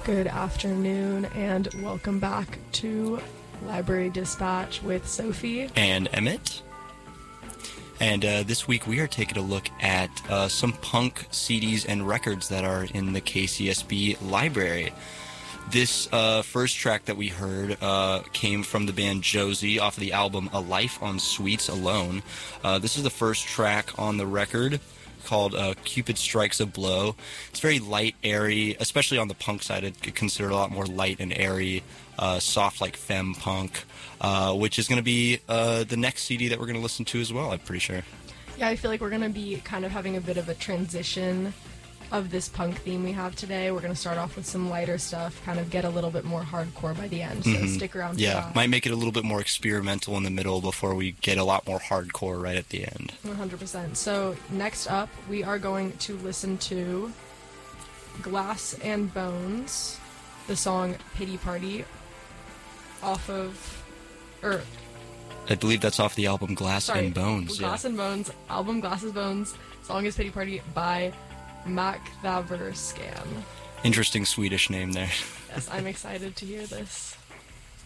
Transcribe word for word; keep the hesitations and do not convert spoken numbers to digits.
Good afternoon and welcome back to Library Dispatch with Sophie and Emmett. And uh, this week we are taking a look at uh, some punk C Ds and records that are in the K C S B library. This uh, first track that we heard uh, came from the band Josie off of the album A Life on Sweets Alone. Uh, this is the first track on the record, called uh, Cupid Strikes a Blow. It's very light, airy, especially on the punk side. It's considered a lot more light and airy, uh, soft like femme punk, uh, which is going to be uh, the next C D that we're going to listen to as well, I'm pretty sure. Yeah, I feel like we're going to be kind of having a bit of a transition of this punk theme we have today. We're going to start off with some lighter stuff, kind of get a little bit more hardcore by the end, so mm-hmm. stick around for yeah, that. Might make it a little bit more experimental in the middle before we get a lot more hardcore right at the end. one hundred percent. So next up, we are going to listen to Glass and Bones, the song Pity Party, off of, or... I believe that's off the album Glass sorry, and Bones. Glass yeah. and Bones, album Glass and Bones, song is Pity Party by Mac Thaver Scan. Interesting Swedish name there. Yes, I'm excited to hear this.